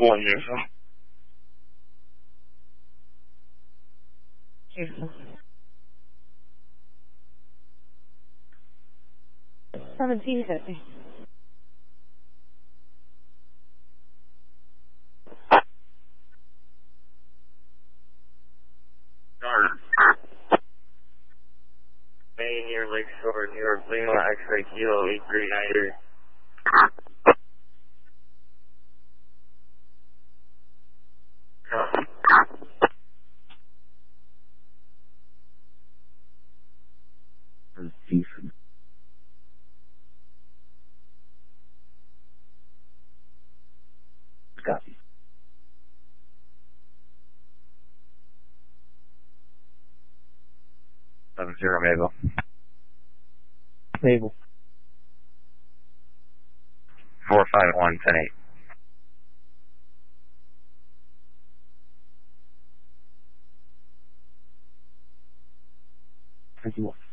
过女生。 1750. Main near Lakeshore, New York, Lima, X-ray Kilo 8393. Copy. 70 Mabel. Mabel. 451 10-8. Thank you.